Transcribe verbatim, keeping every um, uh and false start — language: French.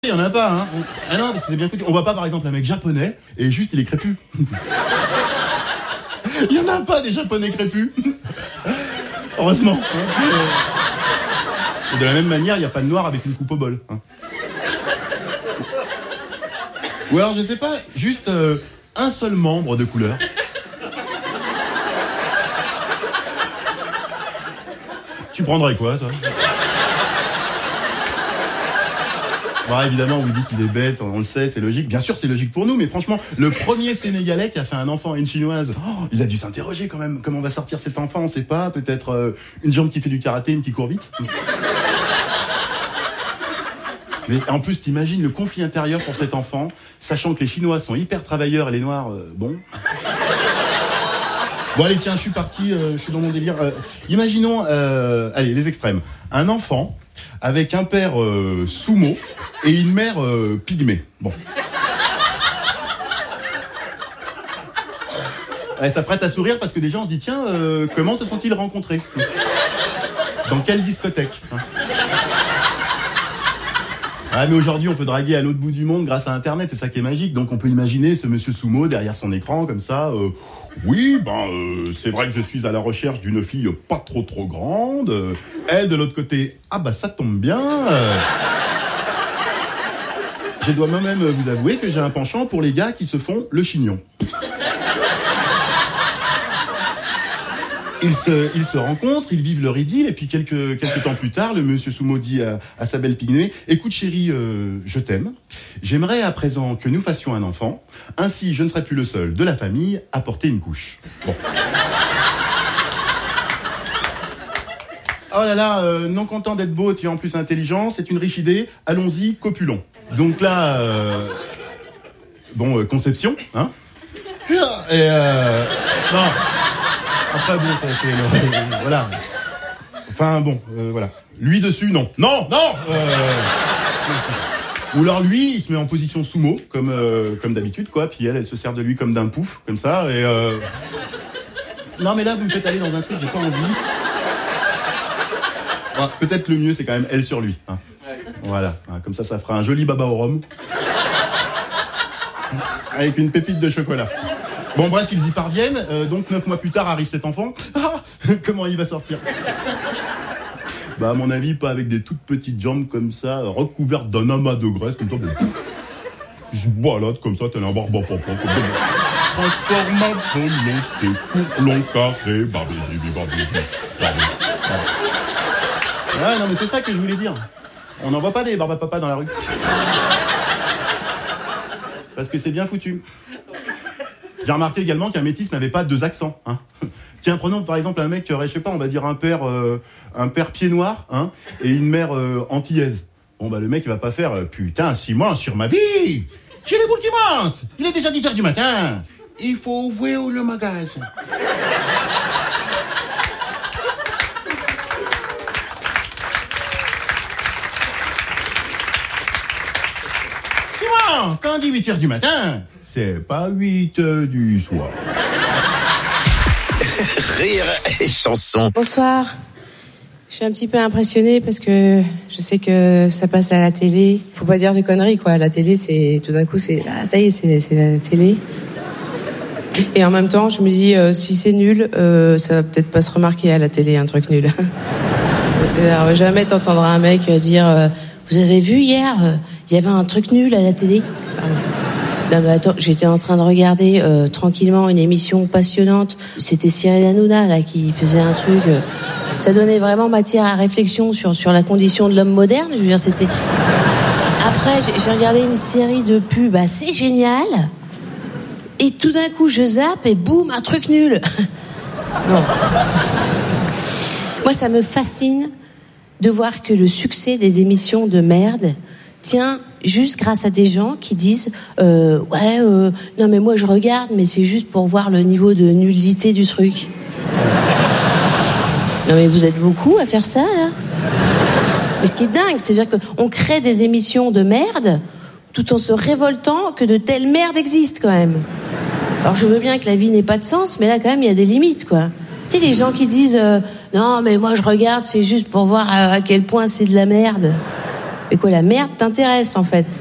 Il y en a pas, hein. Ah non, parce que c'est bien foutu. On voit pas, par exemple, un mec japonais et juste il est crépus. Il y en a pas des japonais crépus. Heureusement. Et de la même manière, il n'y a pas de noir avec une coupe au bol. Hein. Ou alors, je sais pas, juste euh, un seul membre de couleur. Tu prendrais quoi, toi? Bon, évidemment, vous dites il est bête, on le sait, c'est logique. Bien sûr, c'est logique pour nous, mais franchement, le premier Sénégalais qui a fait un enfant à une Chinoise, oh, il a dû s'interroger quand même. Comment va sortir cet enfant? On sait pas. Peut-être euh, une jambe qui fait du karaté, une qui court vite. Mais en plus, t'imagines le conflit intérieur pour cet enfant, sachant que les Chinois sont hyper travailleurs et les Noirs, euh, bon... Bon allez, tiens, je suis parti, euh, je suis dans mon délire. Euh, imaginons, euh, allez, les extrêmes. Un enfant avec un père euh, sumo et une mère euh, pygmée. Bon. Elle s'apprête à sourire parce que déjà on se dit, tiens, euh, comment se sont-ils rencontrés? Dans quelle discothèque? Ah, mais aujourd'hui, on peut draguer à l'autre bout du monde grâce à Internet, c'est ça qui est magique. Donc on peut imaginer ce monsieur Sumo derrière son écran, comme ça. Euh, oui, ben, euh, c'est vrai que je suis à la recherche d'une fille pas trop trop grande. Euh, elle, de l'autre côté, ah bah ça tombe bien. Euh, je dois moi-même vous avouer que j'ai un penchant pour les gars qui se font le chignon. Ils se, ils se rencontrent, ils vivent leur idylle, et puis quelques, quelques temps plus tard, le monsieur Sumo dit à, à sa belle pygmée, écoute chérie, euh, je t'aime. J'aimerais à présent que nous fassions un enfant. Ainsi, je ne serai plus le seul de la famille à porter une couche. Bon. Oh là là, euh, non content d'être beau, tu es en plus intelligent, c'est une riche idée, allons-y, copulons. Donc là, euh, bon, euh, conception, hein. Et euh, non. Après, bon, ça, c'est... Euh, voilà. Enfin, bon, euh, voilà. Lui dessus, non. Non, non euh... Ou alors lui, il se met en position sumo, comme, euh, comme d'habitude, quoi. Puis elle, elle se sert de lui comme d'un pouf, comme ça, et... Euh... Non, mais là, vous me faites aller dans un truc, j'ai pas envie. Bon, peut-être le mieux, c'est quand même elle sur lui. Hein. Voilà. Comme ça, ça fera un joli baba au rhum. Avec une pépite de chocolat. Bon bref, ils y parviennent, euh, donc neuf mois plus tard arrive cet enfant. Ah, comment il va sortir? Bah à mon avis, pas avec des toutes petites jambes comme ça, recouvertes d'un amas de graisse, comme ça. Je balade comme ça, t'as un barbe à papa. Transforme ma volonté, court, long, carré, babézi, babézi. Ouais, non mais c'est ça que je voulais dire. On n'en voit pas des barbes à papa dans la rue. Parce que c'est bien foutu. J'ai remarqué également qu'un métis n'avait pas deux accents. Hein. Tiens, prenons par exemple un mec qui aurait, je sais pas, on va dire un père, euh, un père pied noir, hein, et une mère euh, antillaise. Bon bah le mec il va pas faire euh, putain six mois sur ma vie. J'ai les boules qui montent. Il est déjà dix heures du matin. Il faut ouvrir le magasin. Simon, quand on dit huit heures du matin, c'est pas huit heures du soir. Rire et chanson. Bonsoir. Je suis un petit peu impressionnée parce que je sais que ça passe à la télé. Faut pas dire de conneries, quoi. La télé, c'est tout d'un coup, c'est ah, ça y est, c'est, c'est la télé. Et en même temps, je me dis, euh, si c'est nul, euh, ça va peut-être pas se remarquer à la télé, un truc nul. Alors, jamais t'entendras un mec dire, euh, vous avez vu hier, il euh, y avait un truc nul à la télé. Pardon. Non mais attends, j'étais en train de regarder euh, tranquillement une émission passionnante. C'était Cyril Hanouna là qui faisait un truc. Euh, ça donnait vraiment matière à réflexion sur sur la condition de l'homme moderne. Je veux dire, c'était. Après, j'ai, j'ai regardé une série de pubs assez géniale. Et tout d'un coup, je zappe et boum, un truc nul. Non. Moi, ça me fascine de voir que le succès des émissions de merde tient juste grâce à des gens qui disent euh, ouais euh, non mais moi je regarde mais c'est juste pour voir le niveau de nullité du truc. Non mais vous êtes beaucoup à faire ça là. Mais ce qui est dingue, c'est-à-dire qu'on crée des émissions de merde tout en se révoltant que de telles merdes existent quand même. Alors je veux bien que la vie n'ait pas de sens, mais là quand même il y a des limites quoi. Tu sais les gens qui disent euh, non mais moi je regarde c'est juste pour voir à, à quel point c'est de la merde. Mais quoi, la merde t'intéresse en fait?